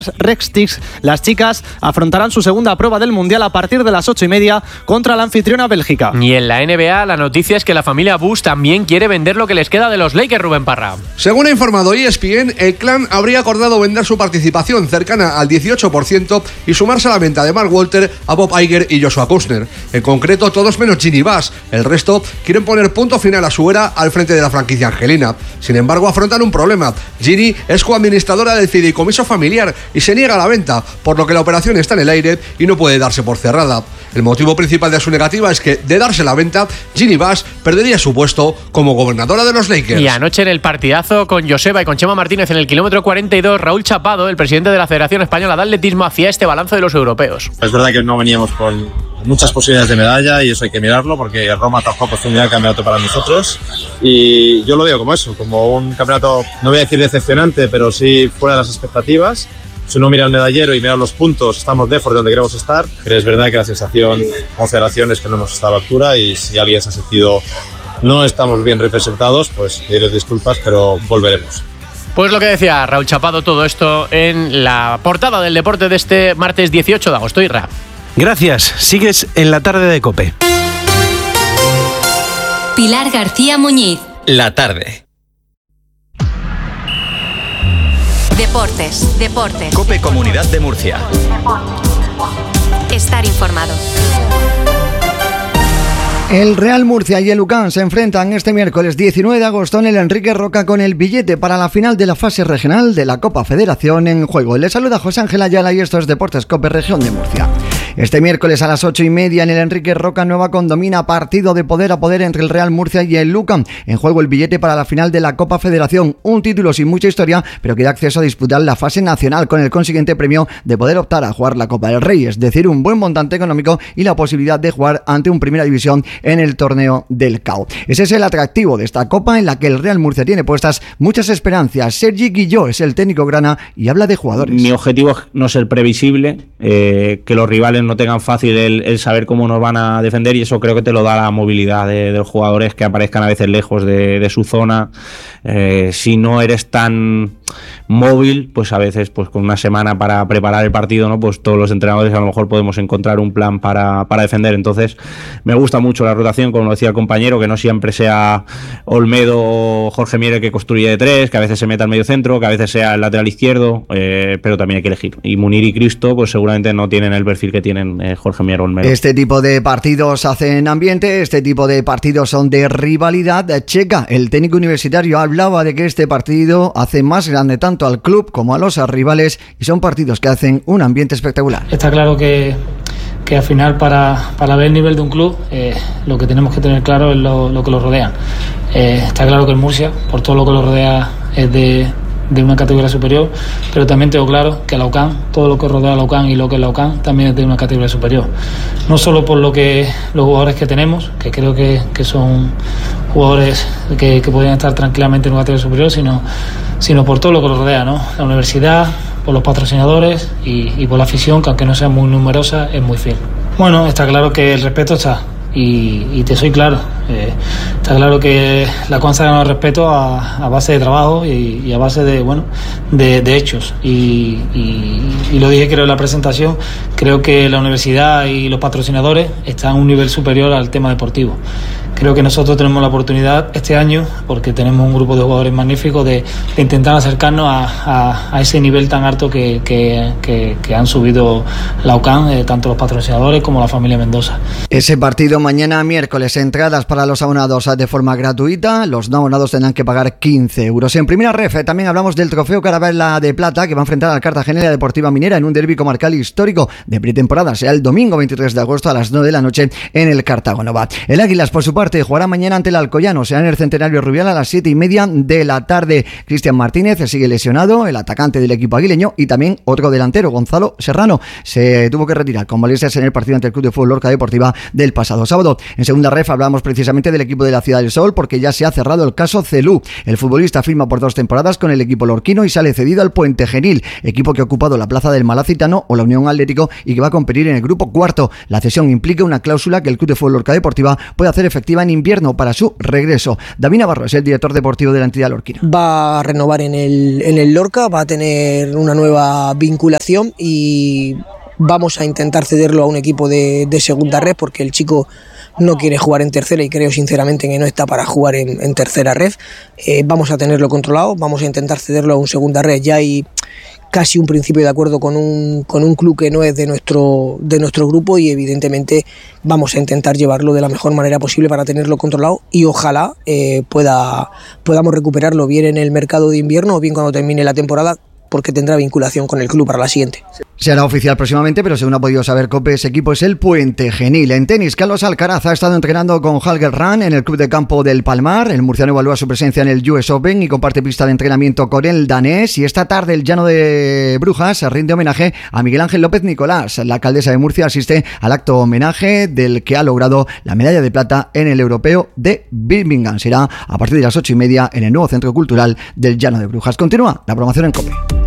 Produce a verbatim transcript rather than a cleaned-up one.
Rextix, las chicas afrontarán su segunda prueba del Mundial a partir de las ocho y media contra la anfitriona Bélgica. Y en la N B A la noticia es que la familia Bush también quiere vender lo que les queda de los Lakers, Rubén Parra. Según ha informado E S P N, el clan habría acordado vender su participación cercana al dieciocho por ciento y sumarse a la venta de Mark Walter, a Bob Iger y Joshua Kushner. En concreto, todos menos Ginny Bass. El resto quieren poner punto final a su era al frente de la franquicia angelina. Sin embargo, afrontan un problema. Ginny es coadministradora del fideicomiso familiar y se niega a la venta, por lo que la operación está en el aire y no puede darse por cerrada. El motivo principal de su negativa es que, de darse la venta, Ginny Bass perdería su puesto como gobernadora de los Lakers. Y anoche en el partidazo con Joseba y con Chema Martínez en el kilómetro cuarenta y dos, Raúl Chapado, el presidente de la Federación Española de Atletismo, hacía este balance de los europeos. Es verdad que no veníamos con muchas posibilidades de medalla y eso hay que mirarlo porque Roma trajo oportunidad de campeonato para nosotros y yo lo veo como eso, como un campeonato, no voy a decir decepcionante, pero sí fuera de las expectativas. Si uno mira el medallero y mira los puntos, estamos lejos de donde queremos estar, pero es verdad que la sensación con federación es que no hemos estado a la altura y si alguien se ha sentido no estamos bien representados, pues pedirles disculpas, pero volveremos. Pues lo que decía Raúl Chapado, todo esto en la portada del deporte de este martes dieciocho de agosto. Irra. Gracias, sigues en la tarde de COPE. Pilar García Muñiz. La tarde. Deportes, deportes. COPE Comunidad de Murcia. Estar informado. El Real Murcia y el U C A M se enfrentan este miércoles diecinueve de agosto en el Enrique Roca con el billete para la final de la fase regional de la Copa Federación en juego. Les saluda José Ángel Ayala y esto es Deportes COPE Región de Murcia. Este miércoles a las ocho y media en el Enrique Roca Nueva Condomina, partido de poder a poder entre el Real Murcia y el U C A M. En juego el billete para la final de la Copa Federación, un título sin mucha historia, pero que da acceso a disputar la fase nacional con el consiguiente premio de poder optar a jugar la Copa del Rey, es decir, un buen montante económico y la posibilidad de jugar ante un Primera División en el torneo del C A O. Ese es el atractivo de esta Copa en la que el Real Murcia tiene puestas muchas esperanzas. Sergi Guilló es el técnico grana y habla de jugadores. Mi objetivo es no ser previsible, eh, que los rivales no tengan fácil el, el saber cómo nos van a defender y eso creo que te lo da la movilidad de, de los jugadores que aparezcan a veces lejos de, de su zona. Eh, si no eres tan móvil, pues a veces pues con una semana para preparar el partido, ¿no? Pues todos los entrenadores a lo mejor podemos encontrar un plan para, para defender. Entonces me gusta mucho la rotación, como decía el compañero, que no siempre sea Olmedo o Jorge Mier el que construye de tres, que a veces se meta al medio centro, que a veces sea el lateral izquierdo, eh, pero también hay que elegir. Y Munir y Cristo pues seguramente no tienen el perfil que tienen eh, Jorge Mier o Olmedo. Este tipo de partidos hacen ambiente, este tipo de partidos son de rivalidad. Checa, el técnico universitario, hablaba de que este partido hace más grande tanto al club como a los rivales y son partidos que hacen un ambiente espectacular. Está claro que, que al final para, para ver el nivel de un club eh, lo que tenemos que tener claro es lo, lo que lo rodea. Eh, está claro que el Murcia, por todo lo que lo rodea, es de, de una categoría superior, pero también tengo claro que la U C A M, todo lo que rodea a la U C A M y lo que es la U C A M también es de una categoría superior. No solo por lo que los jugadores que tenemos, que creo que, que son jugadores que, que podrían estar tranquilamente en una categoría superior, sino, sino por todo lo que los rodea, ¿no? La universidad, por los patrocinadores y, y por la afición, que aunque no sea muy numerosa, es muy fiel. Bueno, está claro que el respeto está. Y, y te soy claro, eh, está claro que la Conza gana el respeto a, a base de trabajo y, y a base de bueno de, de hechos y, y, y lo dije creo en la presentación, creo que la universidad y los patrocinadores están a un nivel superior al tema deportivo. Creo que nosotros tenemos la oportunidad este año, porque tenemos un grupo de jugadores magníficos, de, de intentar acercarnos a, a, a ese nivel tan alto que, que, que, que han subido la U C A M, eh, tanto los patrocinadores como la familia Mendoza. Ese partido mañana miércoles, entradas para los abonados de forma gratuita, los no abonados tendrán que pagar quince euros. En primera ref eh, también hablamos del trofeo Carabela de Plata que va a enfrentar al Cartagena y la Deportiva Minera en un derbi comarcal histórico de pretemporada. Será el domingo veintitrés de agosto a las nueve de la noche en el Cartagonova. El Águilas, por su parte, jugará mañana ante el Alcoyano, será en el Centenario Rubial a las siete y media de la tarde. Cristian Martínez sigue lesionado, el atacante del equipo aguileño, y también otro delantero, Gonzalo Serrano, se tuvo que retirar con molestias en el partido ante el Club de Fútbol Lorca Deportiva del pasado sábado. En segunda ref hablamos precisamente del equipo de la Ciudad del Sol, porque ya se ha cerrado el caso Celú. El futbolista firma por dos temporadas con el equipo lorquino y sale cedido al Puente Genil, equipo que ha ocupado la plaza del Malacitano o la Unión Atlético y que va a competir en el grupo cuarto. La cesión implica una cláusula que el Club de Fútbol Lorca Deportiva puede hacer efectiva prueba en invierno para su regreso. David Navarro es el director deportivo de la entidad lorquina. Va a renovar en el, en el Lorca, va a tener una nueva vinculación y vamos a intentar cederlo a un equipo de, de segunda red porque el chico no quiere jugar en tercera y creo sinceramente que no está para jugar en, en tercera red. Eh, vamos a tenerlo controlado, vamos a intentar cederlo a un segunda red. Ya hay casi un principio de acuerdo con un, con un club que no es de nuestro, de nuestro grupo y evidentemente vamos a intentar llevarlo de la mejor manera posible para tenerlo controlado y ojalá eh, pueda, podamos recuperarlo bien en el mercado de invierno o bien cuando termine la temporada, porque tendrá vinculación con el club para la siguiente. Se hará oficial próximamente, pero según ha podido saber COPE, ese equipo es el Puente Genil. En tenis, Carlos Alcaraz ha estado entrenando con Holger Rune en el club de campo del Palmar. El murciano evalúa su presencia en el U S Open y comparte pista de entrenamiento con el danés. Y esta tarde el Llano de Brujas se rinde homenaje a Miguel Ángel López Nicolás. La alcaldesa de Murcia asiste al acto homenaje del que ha logrado la medalla de plata en el europeo de Birmingham. Será a partir de las ocho y media en el nuevo Centro Cultural del Llano de Brujas. Continúa la promoción en COPE.